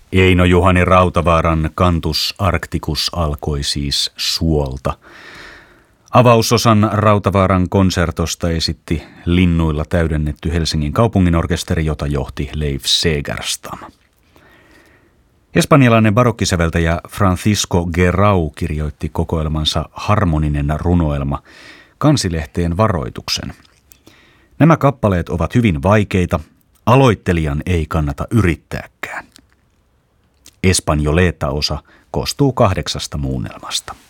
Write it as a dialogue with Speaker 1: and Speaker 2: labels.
Speaker 1: Eino Juhani Rautavaaran Cantus Arcticus alkoi siis suolta. Avausosan Rautavaaran konsertosta esitti linnuilla täydennetty Helsingin kaupunginorkesteri, jota johti Leif Segerstam. Espanjalainen barokkisäveltäjä Francisco Guerau kirjoitti kokoelmansa Harmoninen runoelma kansilehteen varoituksen. Nämä kappaleet ovat hyvin vaikeita, aloittelijan ei kannata yrittääkään. Espanjoleta-osa koostuu 8 muunnelmasta.